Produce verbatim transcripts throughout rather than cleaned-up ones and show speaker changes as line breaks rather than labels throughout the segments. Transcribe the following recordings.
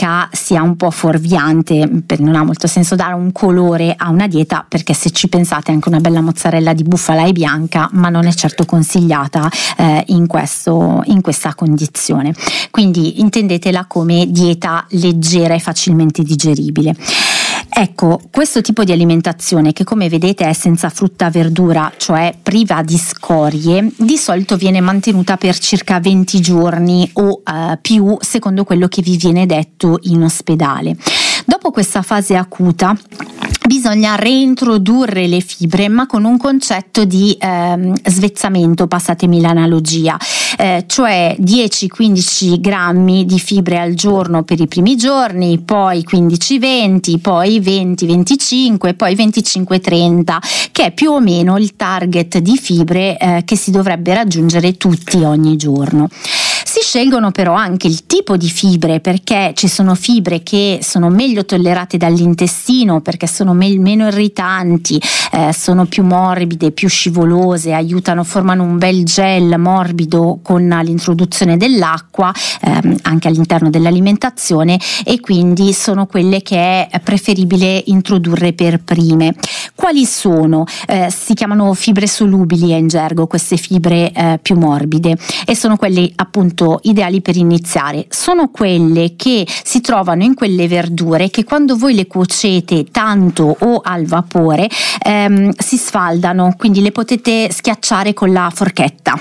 bianca sia un po' fuorviante, non ha molto senso dare un colore a una dieta, perché se ci pensate anche una bella mozzarella di bufala è bianca, ma non è certo consigliata eh, in, questo, in questa condizione. Quindi intendetela come dieta leggera e facilmente digeribile. Ecco, questo tipo di alimentazione, che come vedete è senza frutta verdura, cioè priva di scorie, di solito viene mantenuta per circa venti giorni o eh, più, secondo quello che vi viene detto in ospedale. Dopo questa fase acuta bisogna reintrodurre le fibre, ma con un concetto di eh, svezzamento, passatemi l'analogia, eh, cioè dieci quindici grammi di fibre al giorno per i primi giorni, poi quindici venti, poi venti venticinque, poi venticinque trenta, che è più o meno il target di fibre eh, che si dovrebbe raggiungere tutti ogni giorno. Si scelgono però anche il tipo di fibre, perché ci sono fibre che sono meglio tollerate dall'intestino perché sono me- meno irritanti, eh, sono più morbide, più scivolose, aiutano, formano un bel gel morbido con l'introduzione dell'acqua ehm, anche all'interno dell'alimentazione, e quindi sono quelle che è preferibile introdurre per prime. Quali sono? Eh, si chiamano fibre solubili in gergo, queste fibre eh, più morbide, e sono quelle appunto ideali per iniziare. Sono quelle che si trovano in quelle verdure che quando voi le cuocete tanto o al vapore ehm, si sfaldano, quindi le potete schiacciare con la forchetta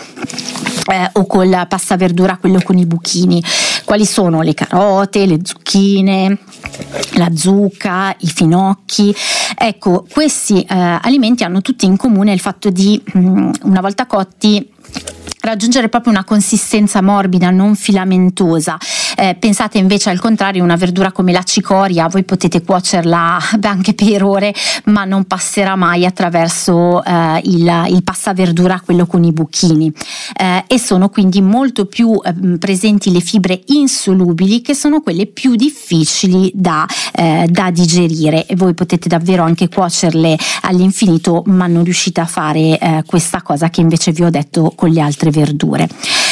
eh, o con la pasta verdura, quello con i buchini. Quali sono? Le carote, le zucchine, la zucca, i finocchi. Ecco, questi eh, alimenti hanno tutti in comune il fatto di mh, una volta cotti raggiungere proprio una consistenza morbida, non filamentosa. Eh, pensate invece al contrario, una verdura come la cicoria, voi potete cuocerla anche per ore, ma non passerà mai attraverso eh, il, il passaverdura, quello con i buchini. Eh, e sono quindi molto più eh, presenti le fibre insolubili, che sono quelle più difficili da, eh, da digerire, e voi potete davvero anche cuocerle all'infinito, ma non riuscite a fare eh, questa cosa che invece vi ho detto con le altre verdure.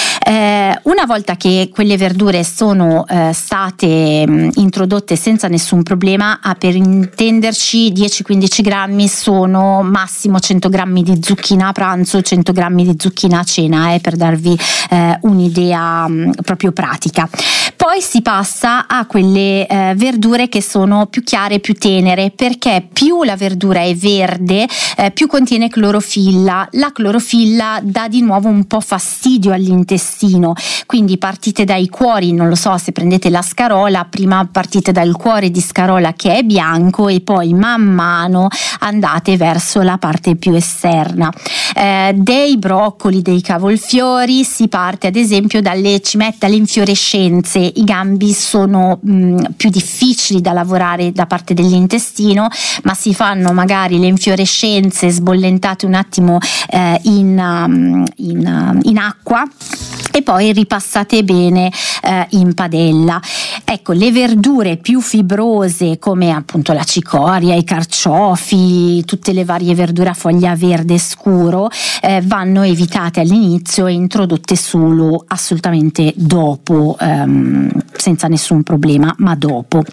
Eh, una volta che quelle verdure sono eh, state mh, introdotte senza nessun problema, ah, per intenderci dieci quindici grammi sono massimo cento grammi di zucchina a pranzo, cento grammi di zucchina a cena, eh, per darvi eh, un'idea mh, proprio pratica. Poi si passa a quelle eh, verdure che sono più chiare, più tenere, perché più la verdura è verde eh, più contiene clorofilla. La clorofilla dà di nuovo un po' fastidio all'intestino, quindi partite dai cuori, non lo so, se prendete la scarola, prima partite dal cuore di scarola che è bianco e poi man mano andate verso la parte più esterna. Eh, dei broccoli, dei cavolfiori si parte ad esempio dalle cimette alle infiorescenze. I gambi sono mh, più difficili da lavorare da parte dell'intestino, ma si fanno magari le infiorescenze sbollentate un attimo eh, in, um, in, uh, in acqua e poi ripassate bene eh, in padella. Ecco, le verdure più fibrose come appunto la cicoria, i carciofi, tutte le varie verdure a foglia verde scuro eh, vanno evitate all'inizio e introdotte solo assolutamente dopo, ehm, senza nessun problema, ma dopo.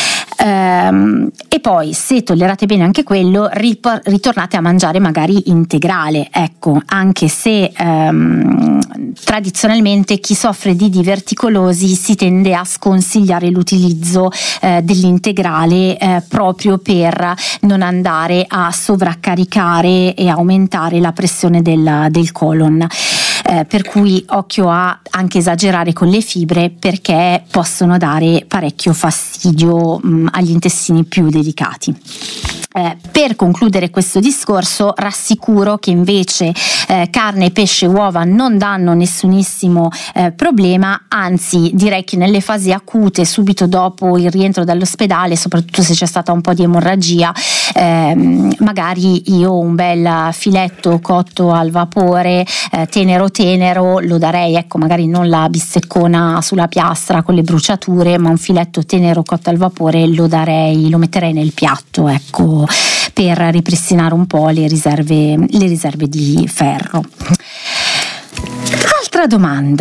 Um, e poi, se tollerate bene anche quello, ripor- ritornate a mangiare magari integrale, ecco, anche se um, tradizionalmente chi soffre di diverticolosi si tende a sconsigliare l'utilizzo eh, dell'integrale eh, proprio per non andare a sovraccaricare e aumentare la pressione del, del colon. Eh, per cui occhio a anche esagerare con le fibre, perché possono dare parecchio fastidio mh, agli intestini più delicati. Eh, per concludere questo discorso, rassicuro che invece eh, carne, pesce, uova non danno nessunissimo eh, problema, anzi direi che nelle fasi acute, subito dopo il rientro dall'ospedale, soprattutto se c'è stata un po' di emorragia, eh, magari io un bel filetto cotto al vapore, eh, tenero tenero, lo darei, ecco, magari non la bisteccona sulla piastra con le bruciature, ma un filetto tenero cotto al vapore lo darei, lo metterei nel piatto, ecco, per ripristinare un po' le riserve, le riserve di ferro. Altra domanda: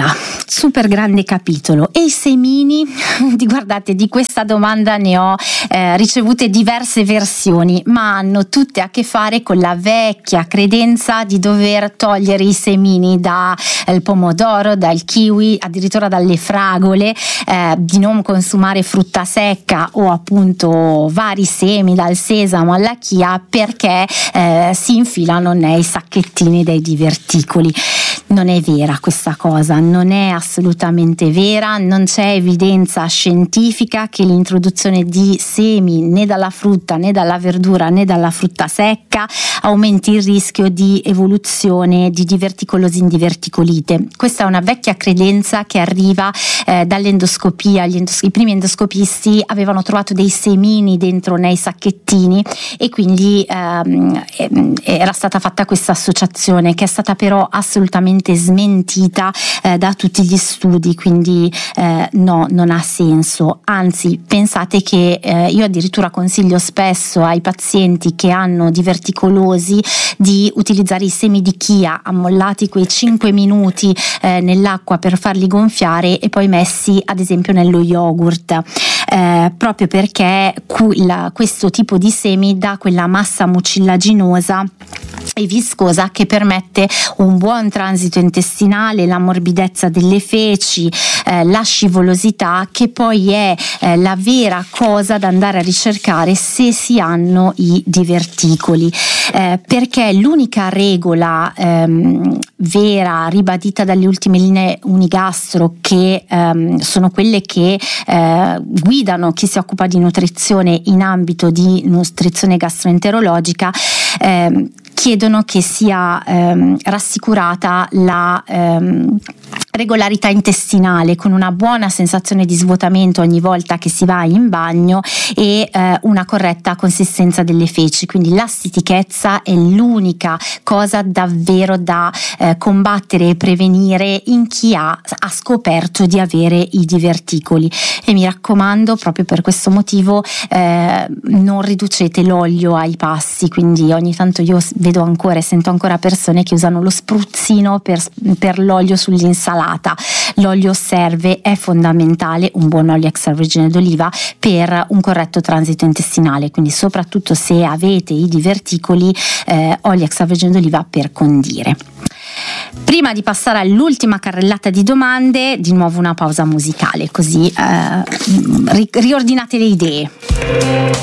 super grande capitolo. E i semini? Guardate, di questa domanda ne ho eh, ricevute diverse versioni, ma hanno tutte a che fare con la vecchia credenza di dover togliere i semini dal pomodoro, dal kiwi, addirittura dalle fragole, eh, di non consumare frutta secca o appunto vari semi dal sesamo alla chia, perché eh, si infilano nei sacchettini dei diverticoli. Non è vera questa cosa, non è assolutamente vera, non c'è evidenza scientifica che l'introduzione di semi né dalla frutta né dalla verdura né dalla frutta secca aumenti il rischio di evoluzione di diverticolosi in diverticolite. Questa è una vecchia credenza che arriva eh, dall'endoscopia. Gli endos- i primi endoscopisti avevano trovato dei semini dentro nei sacchettini e quindi ehm, era stata fatta questa associazione, che è stata però assolutamente smentita eh, da tutti gli studi, quindi eh, no, non ha senso. Anzi, pensate che eh, io addirittura consiglio spesso ai pazienti che hanno diverticolosi di utilizzare i semi di chia ammollati quei cinque minuti eh, nell'acqua per farli gonfiare e poi messi ad esempio nello yogurt, eh, proprio perché la, questo tipo di semi dà quella massa mucillaginosa e viscosa che permette un buon transito intestinale, la morbidezza delle feci, eh, la scivolosità, che poi è eh, la vera cosa da andare a ricercare se si hanno i diverticoli, eh, perché l'unica regola ehm, vera ribadita dalle ultime linee Unigastro, che ehm, sono quelle che eh, guidano chi si occupa di nutrizione in ambito di nutrizione gastroenterologica, ehm, chiedono che sia ehm, rassicurata la ehm, regolarità intestinale, con una buona sensazione di svuotamento ogni volta che si va in bagno e eh, una corretta consistenza delle feci. Quindi la stitichezza è l'unica cosa davvero da eh, combattere e prevenire in chi ha, ha scoperto di avere i diverticoli. E mi raccomando, proprio per questo motivo eh, non riducete l'olio ai pasti. Quindi ogni tanto io vedo ancora e sento ancora persone che usano lo spruzzino per, per l'olio sull'insalata. L'olio serve, è fondamentale, un buon olio extravergine d'oliva per un corretto transito intestinale, quindi soprattutto se avete i diverticoli, eh, olio extravergine d'oliva per condire. Prima di passare all'ultima carrellata di domande, di nuovo una pausa musicale, così eh, riordinate le idee.